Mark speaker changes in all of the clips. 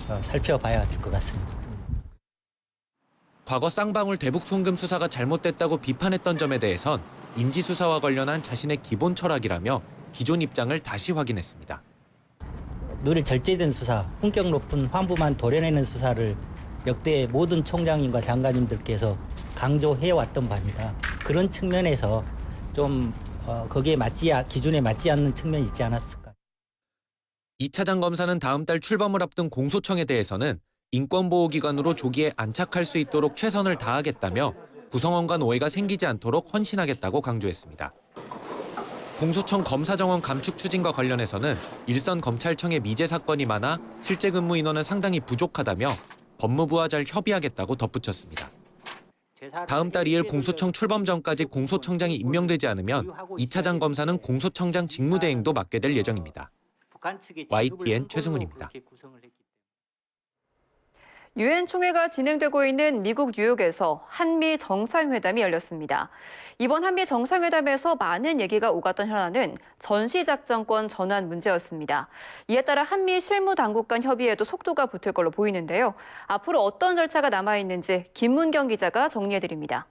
Speaker 1: 살펴봐야 될 것 같습니다.
Speaker 2: 과거 쌍방울 대북 송금 수사가 잘못됐다고 비판했던 점에 대해선 인지수사와 관련한 자신의 기본 철학이라며 기존 입장을 다시 확인했습니다.
Speaker 1: 늘 절제된 수사, 품격 높은 환부만 도려내는 수사를 역대 모든 총장님과 장관님들께서 강조해왔던 바입니다. 그런 측면에서 좀 거기에 기준에 맞지 않는 측면이 있지 않았을까.
Speaker 2: 2 차장 검사는 다음 달 출범을 앞둔 공소청에 대해서는 인권보호기관으로 조기에 안착할 수 있도록 최선을 다하겠다며 구성원 간 오해가 생기지 않도록 헌신하겠다고 강조했습니다. 공소청 검사 정원 감축 추진과 관련해서는 일선 검찰청의 미제 사건이 많아 실제 근무 인원은 상당히 부족하다며 법무부와 잘 협의하겠다고 덧붙였습니다. 다음 달 2일 공소청 출범 전까지 공소청장이 임명되지 않으면 2 차장 검사는 공소청장 직무대행도 맡게 될 예정입니다. YTN 최승훈입니다.
Speaker 3: 유엔 총회가 진행되고 있는 미국 뉴욕에서 한미 정상회담이 열렸습니다. 이번 한미 정상회담에서 많은 얘기가 오갔던 현안은 전시작전권 전환 문제였습니다. 이에 따라 한미 실무당국 간 협의에도 속도가 붙을 걸로 보이는데요. 앞으로 어떤 절차가 남아있는지 김문경 기자가 정리해드립니다.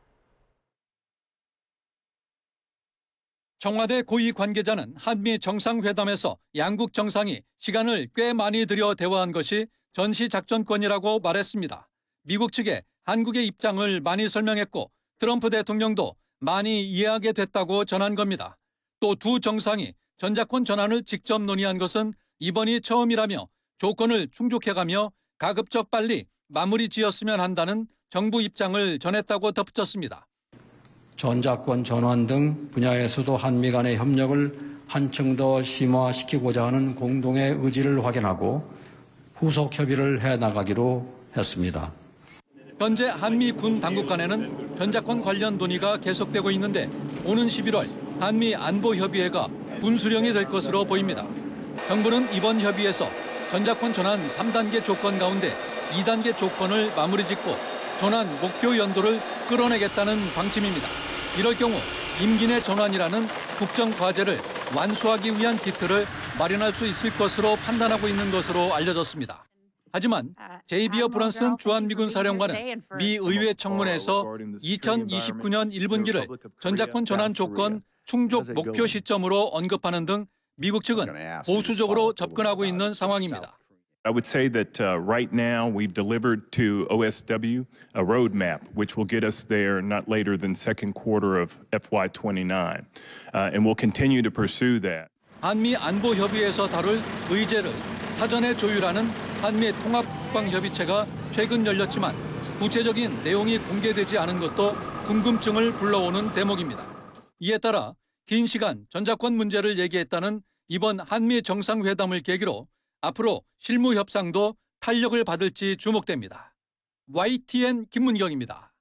Speaker 4: 청와대 고위 관계자는 한미 정상회담에서 양국 정상이 시간을 꽤 많이 들여 대화한 것이 전시작전권이라고 말했습니다. 미국 측에 한국의 입장을 많이 설명했고 트럼프 대통령도 많이 이해하게 됐다고 전한 겁니다. 또 두 정상이 전작권 전환을 직접 논의한 것은 이번이 처음이라며 조건을 충족해가며 가급적 빨리 마무리 지었으면 한다는 정부 입장을 전했다고 덧붙였습니다.
Speaker 5: 전작권 전환 등 분야에서도 한미 간의 협력을 한층 더 심화시키고자 하는 공동의 의지를 확인하고 후속 협의를 해나가기로 했습니다.
Speaker 4: 현재 한미 군 당국 간에는 전작권 관련 논의가 계속되고 있는데 오는 11월 한미 안보협의회가 분수령이 될 것으로 보입니다. 정부는 이번 협의에서 전작권 전환 3단계 조건 가운데 2단계 조건을 마무리 짓고 전환 목표 연도를 끌어내겠다는 방침입니다. 이럴 경우 임기 내 전환이라는 국정 과제를 완수하기 위한 기틀을 마련할 수 있을 것으로 판단하고 있는 것으로 알려졌습니다. 하지만 제이비어 브런슨 주한미군 사령관은 미 의회 청문회에서 2029년 1분기를 전작권 전환 조건 충족 목표 시점으로 언급하는 등 미국 측은 보수적으로 접근하고 있는 상황입니다.
Speaker 6: I would say that right now we've delivered to OSW a roadmap which will get us there not later than second quarter of FY29, and we'll continue to pursue that.
Speaker 4: 한미 안보 협의에서 다룰 의제를 사전에 조율하는 한미 통합 국방 협의체가 최근 열렸지만 구체적인 내용이 공개되지 않은 것도 궁금증을 불러오는 대목입니다. 이에 따라 긴 시간 전작권 문제를 얘기했다는 이번 한미 정상회담을 계기로 앞으로 실무 협상도 탄력을 받을지 주목됩니다. YTN 김문경입니다.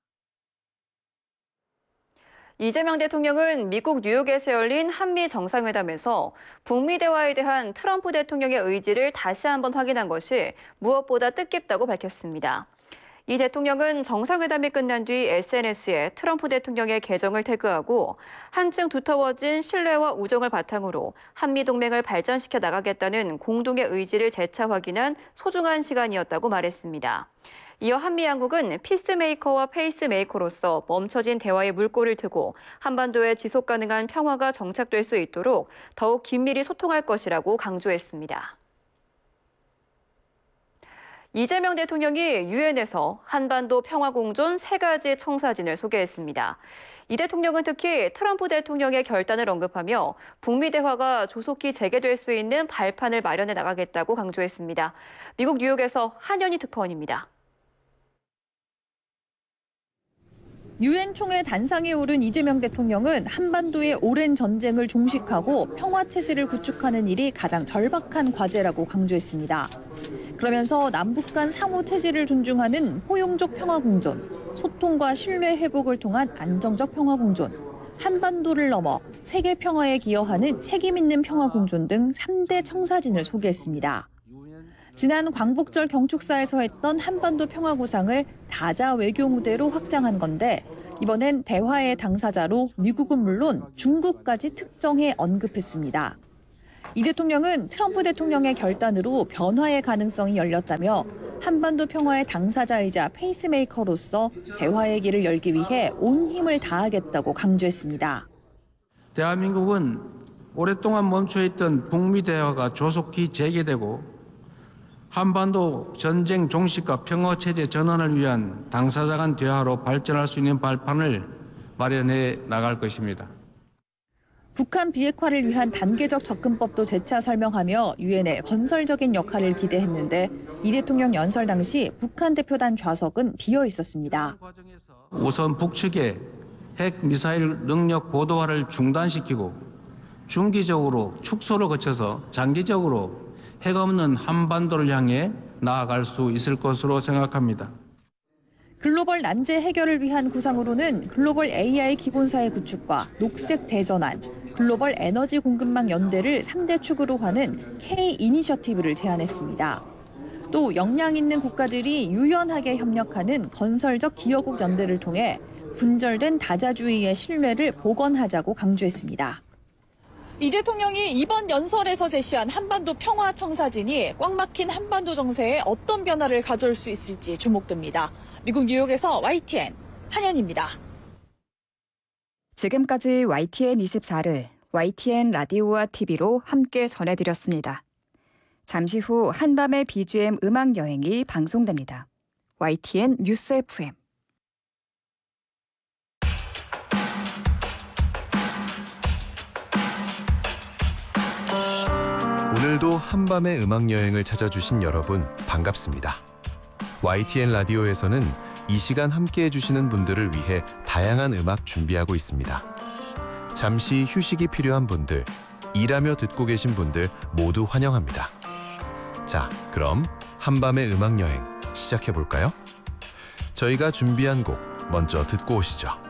Speaker 3: 이재명 대통령은 미국 뉴욕에서 열린 한미 정상회담에서 북미 대화에 대한 트럼프 대통령의 의지를 다시 한번 확인한 것이 무엇보다 뜻깊다고 밝혔습니다. 이 대통령은 정상회담이 끝난 뒤 SNS에 트럼프 대통령의 계정을 태그하고 한층 두터워진 신뢰와 우정을 바탕으로 한미동맹을 발전시켜 나가겠다는 공동의 의지를 재차 확인한 소중한 시간이었다고 말했습니다. 이어 한미 양국은 피스메이커와 페이스메이커로서 멈춰진 대화의 물꼬를 트고 한반도에 지속 가능한 평화가 정착될 수 있도록 더욱 긴밀히 소통할 것이라고 강조했습니다. 이재명 대통령이 유엔에서 한반도 평화공존 3가지 청사진을 소개했습니다. 이 대통령은 특히 트럼프 대통령의 결단을 언급하며 북미 대화가 조속히 재개될 수 있는 발판을 마련해 나가겠다고 강조했습니다. 미국 뉴욕에서 한현희 특파원입니다.
Speaker 7: 유엔 총회 단상에 오른 이재명 대통령은 한반도의 오랜 전쟁을 종식하고 평화 체제를 구축하는 일이 가장 절박한 과제라고 강조했습니다. 그러면서 남북 간 상호 체제를 존중하는 포용적 평화 공존, 소통과 신뢰 회복을 통한 안정적 평화 공존, 한반도를 넘어 세계 평화에 기여하는 책임 있는 평화 공존 등 3대 청사진을 소개했습니다. 지난 광복절 경축사에서 했던 한반도 평화 구상을 다자 외교 무대로 확장한 건데 이번엔 대화의 당사자로 미국은 물론 중국까지 특정해 언급했습니다. 이 대통령은 트럼프 대통령의 결단으로 변화의 가능성이 열렸다며 한반도 평화의 당사자이자 페이스메이커로서 대화의 길을 열기 위해 온 힘을 다하겠다고 강조했습니다.
Speaker 8: 대한민국은 오랫동안 멈춰있던 북미 대화가 조속히 재개되고 한반도 전쟁 종식과 평화 체제 전환을 위한 당사자 간 대화로 발전할 수 있는 발판을 마련해 나갈 것입니다.
Speaker 7: 북한 비핵화를 위한 단계적 접근법도 재차 설명하며 유엔의 건설적인 역할을 기대했는데 이 대통령 연설 당시 북한 대표단 좌석은 비어 있었습니다.
Speaker 8: 우선 북측의 핵 미사일 능력 고도화를 중단시키고 중기적으로 축소를 거쳐서 장기적으로 핵 없는 한반도를 향해 나아갈 수 있을 것으로 생각합니다.
Speaker 7: 글로벌 난제 해결을 위한 구상으로는 글로벌 AI 기본사의 구축과 녹색 대전환, 글로벌 에너지 공급망 연대를 3대 축으로 하는 K 이니셔티브를 제안했습니다. 또 역량 있는 국가들이 유연하게 협력하는 건설적 기여국 연대를 통해 분절된 다자주의의 신뢰를 복원하자고 강조했습니다. 이 대통령이 이번 연설에서 제시한 한반도 평화 청사진이 꽉 막힌 한반도 정세에 어떤 변화를 가져올 수 있을지 주목됩니다. 미국 뉴욕에서 YTN 한현입니다.
Speaker 9: 지금까지 YTN 24를 YTN 라디오와 TV로 함께 전해드렸습니다. 잠시 후 한밤의 BGM 음악 여행이 방송됩니다. YTN 뉴스 FM.
Speaker 10: 오늘도 한밤의 음악 여행을 찾아주신 여러분 반갑습니다. YTN 라디오에서는 이 시간 함께해 주시는 분들을 위해 다양한 음악 준비하고 있습니다. 잠시 휴식이 필요한 분들, 일하며 듣고 계신 분들 모두 환영합니다. 자, 그럼 한밤의 음악 여행 시작해 볼까요? 저희가 준비한 곡 먼저 듣고 오시죠.